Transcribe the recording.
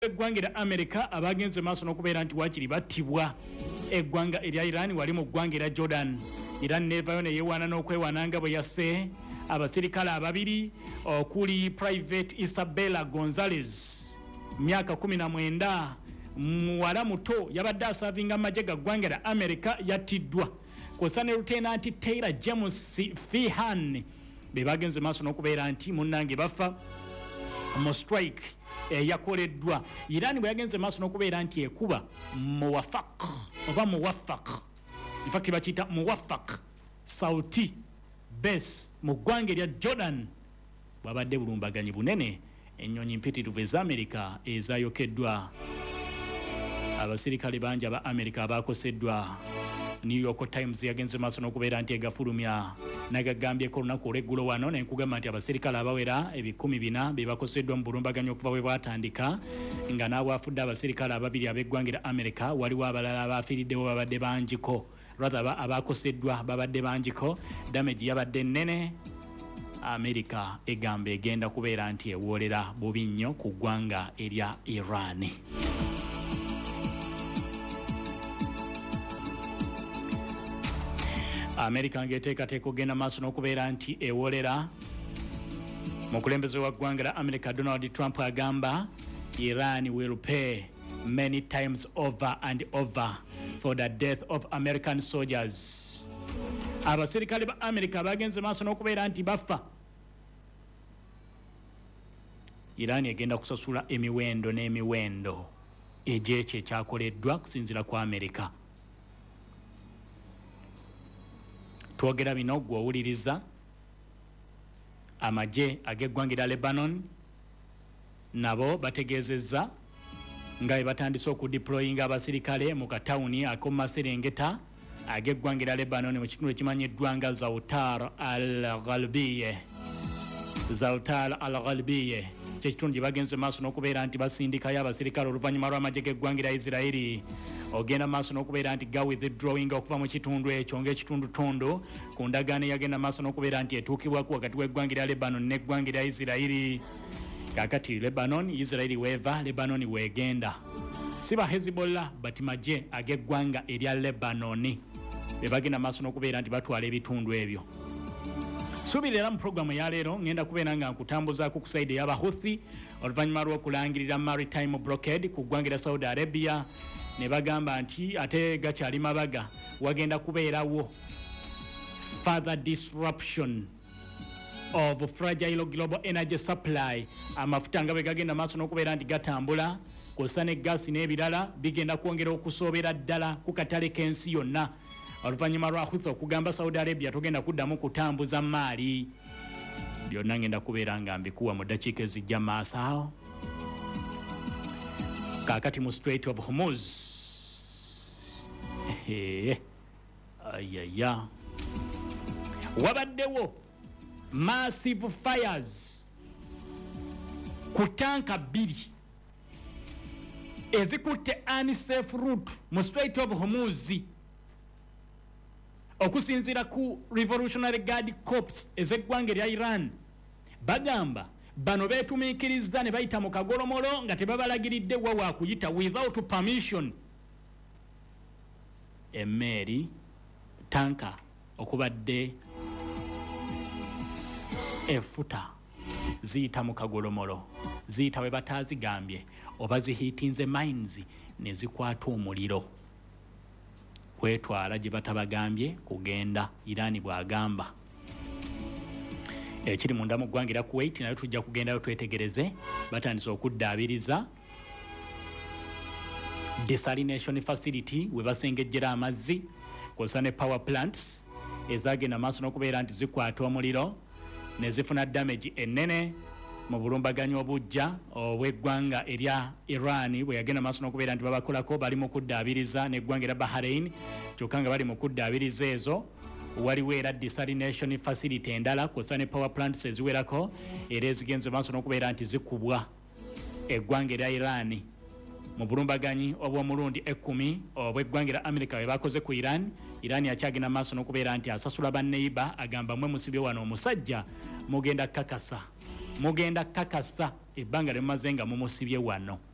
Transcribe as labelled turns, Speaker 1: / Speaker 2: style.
Speaker 1: eggwanga America abagenze maaso n'okubeera nti wakiri battibwa eggwanga erya Iran wali mu ggwanga erya Jordan. Iran nevayo ne yeewaana n'okwewaana bwe yasse abasirikale ababiri okuli Private Isabella Gonzalez myaka 19 muwala muto yabadde asavinga amagye ga ggwanga erya America yattiddwa kw'ossa ne Lieutenant Taylor James Feehan be bagenze maaso n'okubeera nti munnange bafa mu strike yakoleddwa. Iran bwe yagenze maaso n'okubeera nti ekuba muwafaq oba muwafaq in fact bakiyita muwafaq Sauti base mu ggwanga erya Jordan bwabadde bulumbaganyi bunene ennyonyi mpitirivu ez'Amerika ezayokeddwa. Abasirikale bangi aba Amerika abakoseddwa. New York Times yagenze maaso n'okubeera nti egafulumya nagagambyeko olunaku olw'eggulo wano nenkugamba nti abasirikale abawera 400 be bakoseddwa mu bulumbaganyi okuva bwe bwatandika nga n'abwafudde abasirikale ababiri ab'eggwanga erya Amerika waliwo abalala abafiiriddewo babadde bangiko rather abakoseddwa babadde bangiko damage yabadde nnene. Amerika egamba egenda kubeera nti ewoolera bubi nnyo ku ggwanga erya Iran. Amerika ngeteekateeka okugenda maaso n'okubeera nti ewolera. Mukulembeze wa ggwanga lya America Donald Trump agamba Iran will pay many times over and over for the death of American soldiers. Abasirikale ba America bagenze maaso n'okubeera nti bafa. Iran egenda kusasula emiwendo n'emiwendo egy'ekyo ekyakoleddwa kusinziira ku America. Twogera bino gwe owuliriza amagye ag'eggwanga erya Lebanon nabo bategeezezza nga bwe batandise okudeployinga abasirikale mu katawuni ak'omu Maserengeta ag'eggwanga erya Lebanon mu kitundu ekimanyiddwa nga Zawtar al-Ghalbiye kyekitundu gye bagenze maaso n'okubeera nti basindikayo abasirikale oluvannyuma lw'amagye g'eggwanga erya Isirairi ogenda maaso n'okubeera nti ga withdrawing okuva mu kitundu ekyo ng'ekitundutundu ku ndagaano eyagenda maaso n'okubeera nti etuukibwako wakati w'eggwanga erya Lebanon n'eggwanga erya Isirairi. Kaakati Lebanon Isirairi weeva Lebanon weegenda si ba Hezbollah bati magye ag'eggwanga erya Lebanon be bagenda maaso n'okubeera nti batwala ebitundu ebyo. Subirira mu programu ya leero ngenda kubeera nga nkutambuzaako ku side y'aba Houthi oluvannyuma lw'okulangirira maritime blockade ku ggwanga erya Saudi Arabia ne bagamba nti ate gakyali mabaga wagenda kubeerawo further disruption of fragile global energy supply. Amafuta nga bwe gagenda maaso n'okubeera nti gatambula kw'ossa ne gaasi n'ebirala bigenda kwongera okusoobera ddala ku katale k'ensi yonna oluvannyuma lwa Houthi okugamba Saudi Arabia togenda kuddamu kutambuza maali. Byonna ngenda kubeera nga mbikuwa mu ddakiika ezijja maaso awo. Kaakati mu Strait of Hormuz ayaya wabaddewo massive fires ku tanka 2 ezikutte unsafe route mu Strait of Hormuz okusinziira ku Revolutionary Guard Corps ez'eggwanga erya Iran. Bagamba bano beetumiikiriza ne bayita mu kagolomolo nga tebabalagiridde wa kuyita without permission. Emmeeri tanka okubadde efuta ziyita mu kagolomolo ziyita we bataazigambye oba zihiitinze mines ne zikwata omuliro kwetwala gye batabagambye kugenda. Iran bw'agamba ekiri munda mu ggwanga erya Kuwait nayo tujja kugendayo twetegereze. Batandise okuddaabiriza desalination facility we basengejjera amazzi kw'ossa ne power plants ezagenda maaso n'okubeera nti zikwata omuliro ne zifuna damage ennene mu bulumbaganyi obujja obw'eggwanga erya Iran bwe yagenda maaso n'okubeera nti babakolako bali mu kuddaabiriza n'eggwanga erya Bahrain. Kyokka nga bali mu kuddaabiriza ezo waliwo era desalination facility endala kw'ossa ne power plants eziwerako era ezigenze maaso n'okubeera nti zikubwa eggwanga erya Iran mu bulumbaganyi obw'omulundi 10 obw'eggwanga erya America bwe bakoze ku Iran. Iran akyagenda maaso n'okubeera nti asasula banneiba agamba mmwe musibye wano omusajja mugenda kakasa ebbanga lye mumaze nga mumusibye wano.